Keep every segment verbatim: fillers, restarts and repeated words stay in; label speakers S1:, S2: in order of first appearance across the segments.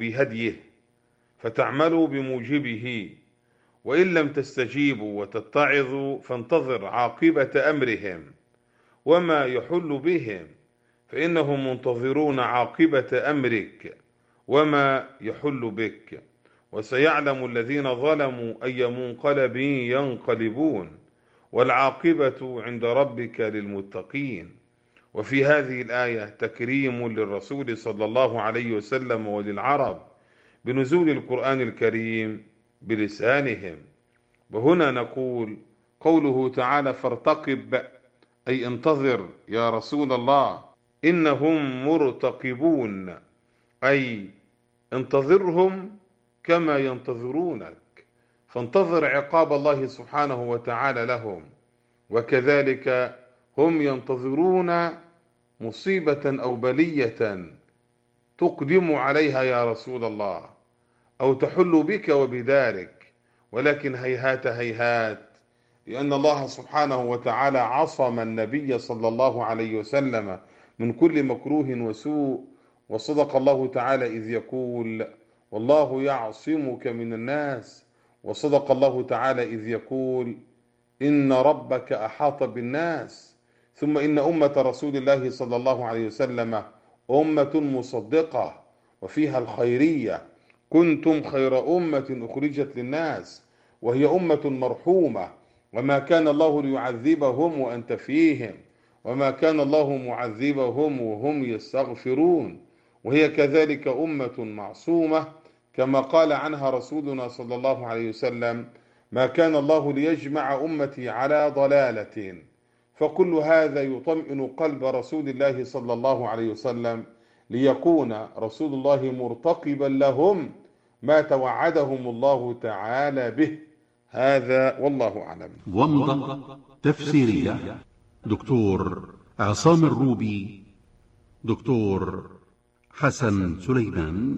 S1: بهديه فتعملوا بموجبه، وإن لم تستجيبوا وتتعظوا فانتظر عاقبة أمرهم وما يحل بهم، فإنهم منتظرون عاقبة أمرك وما يحل بك، وسيعلم الذين ظلموا أي منقلب ينقلبون، والعاقبة عند ربك للمتقين. وفي هذه الآية تكريم للرسول صلى الله عليه وسلم وللعرب بنزول القرآن الكريم بلسانهم. وهنا نقول قوله تعالى فارتقب أي انتظر يا رسول الله، إنهم مرتقبون أي انتظرهم كما ينتظرونك، فانتظر عقاب الله سبحانه وتعالى لهم، وكذلك هم ينتظرون مصيبة أو بلية تقدم عليها يا رسول الله أو تحل بك وبدارك، ولكن هيهات هيهات، لأن الله سبحانه وتعالى عصم النبي صلى الله عليه وسلم من كل مكروه وسوء. وصدق الله تعالى إذ يقول والله يعصمك من الناس، وصدق الله تعالى إذ يقول إن ربك أحاط بالناس. ثم إن أمة رسول الله صلى الله عليه وسلم أمة مصدقة وفيها الخيرية، كنتم خير أمة أخرجت للناس، وهي أمة مرحومة، وما كان الله ليعذبهم وأنت فيهم، وما كان الله معذبهم وهم يستغفرون، وهي كذلك أمة معصومة كما قال عنها رسولنا صلى الله عليه وسلم ما كان الله ليجمع أمتي على ضلالة. فكل هذا يطمئن قلب رسول الله صلى الله عليه وسلم ليكون رسول الله مرتقبا لهم ما توعدهم الله تعالى به. هذا والله أعلم.
S2: ومضة تفسيرية دكتور عصام الروبي، دكتور حسن سليمان.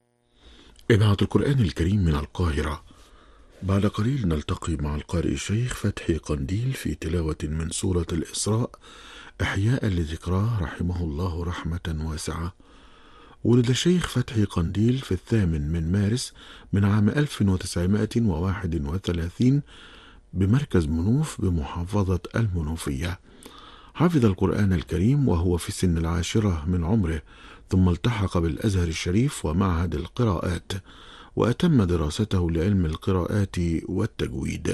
S3: إذاعة القرآن الكريم من القاهرة. بعد قليل نلتقي مع القارئ الشيخ فتحي قنديل في تلاوة من سورة الإسراء إحياء لذكراه رحمه الله رحمة واسعة. ولد الشيخ فتحي قنديل في الثامن من مارس من عام ألف وتسعمائة وواحد وثلاثين بمركز منوف بمحافظة المنوفية. حفظ القرآن الكريم وهو في سن العاشرة من عمره، ثم التحق بالأزهر الشريف ومعهد القراءات، وأتم دراسته لعلم القراءات والتجويد.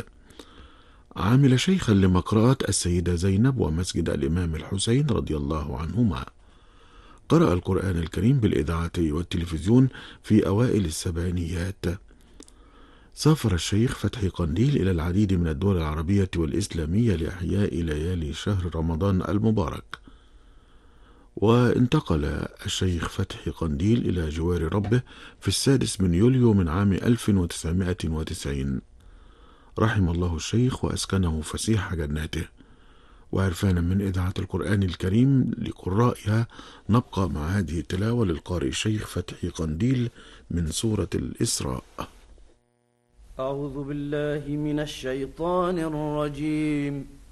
S3: عامل شيخا لمقرأة السيدة زينب ومسجد الإمام الحسين رضي الله عنهما. قرأ القرآن الكريم بالإذاعة والتلفزيون في أوائل السبعينيات. سافر الشيخ فتحي قنديل إلى العديد من الدول العربية والإسلامية لإحياء ليالي شهر رمضان المبارك. وانتقل الشيخ فتحي قنديل إلى جوار ربه في السادس من يوليو من عام ألف وتسعمائة وتسعين. رحم الله الشيخ وأسكنه فسيح جناته. وعرفانا من إذاعة القرآن الكريم لقرائها نبقى مع هذه التلاوة للقارئ الشيخ فتحي قنديل من سورة الإسراء.
S4: أعوذ بالله من الشيطان الرجيم.